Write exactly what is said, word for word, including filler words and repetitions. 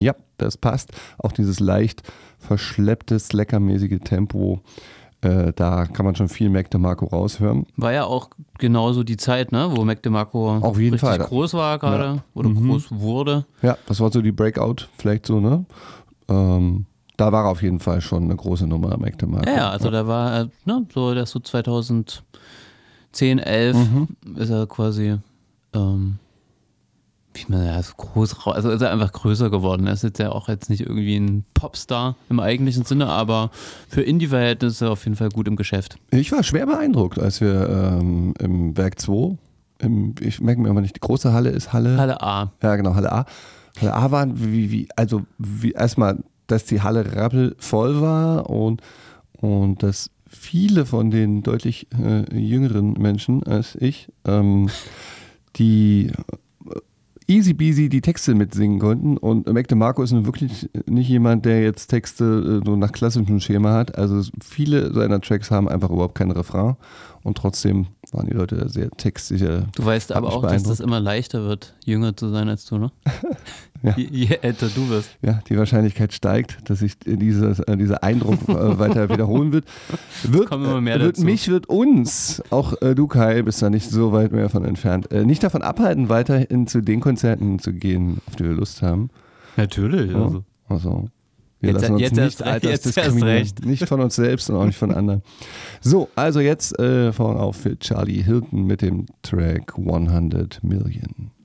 Ja, das passt. Auch dieses leicht verschleppte, slackermäßige Tempo, äh, da kann man schon viel Mac DeMarco raushören. War ja auch genauso die Zeit, ne, wo Mac DeMarco Auf jeden richtig Fall. groß war gerade Ja. oder Mhm. groß wurde. Ja, das war so die Breakout, vielleicht so, ne? Ähm, da war er auf jeden Fall schon eine große Nummer, Mac DeMarco. Ja, ja, also ja. da war, äh, ne, so, der ist so zweitausendzehn, elf Mhm. ist er quasi, ähm, wie man ja so groß, ra- also ist er einfach größer geworden. Er ist jetzt ja auch jetzt nicht irgendwie ein Popstar im eigentlichen Sinne, aber für Indie-Verhältnisse auf jeden Fall gut im Geschäft. Ich war schwer beeindruckt, als wir ähm, im Werk zwei, im, ich merke mir immer nicht, die große Halle ist Halle. Halle A. Ja, genau, Halle A. Halle A waren, wie, wie, also wie, erstmal, dass die Halle rappelvoll war und, und dass viele von den deutlich äh, jüngeren Menschen als ich, ähm, die easy peasy die Texte mitsingen konnten. Und Mac DeMarco ist nun wirklich nicht jemand, der jetzt Texte äh, so nach klassischem Schema hat. Also viele seiner Tracks haben einfach überhaupt keinen Refrain und trotzdem waren die Leute sehr textsicher. Du weißt Hat aber mich auch, dass beeindruckt. das immer leichter wird, jünger zu sein als du, ne? Ja. Je, je älter du wirst. Ja, die Wahrscheinlichkeit steigt, dass sich dieses, äh, dieser Eindruck äh, weiter wiederholen wird. Wird, Kommen immer mehr äh, wird dazu. mich, wird uns, auch äh, du Kai, bist da nicht so weit mehr von entfernt, äh, nicht davon abhalten, weiterhin zu den Konzerten zu gehen, auf die wir Lust haben. Natürlich. Ja, Also. also wir Jetzt- lassen uns jetzt nicht erst recht, jetzt erst altersdiskriminieren. recht. Nicht von uns selbst und auch nicht von anderen. So, also jetzt äh, vorne auf für Charlie Hilton mit dem Track hundert Million.